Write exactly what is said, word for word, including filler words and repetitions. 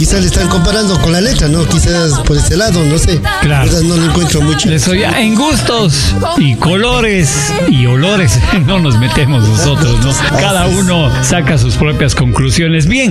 quizás le están comparando con la letra, ¿no? Quizás por ese lado, no sé. Claro. Quizás no lo encuentro mucho. Eso ya, en gustos y colores y olores no nos metemos nosotros, ¿no? Cada uno saca sus propias conclusiones. Bien.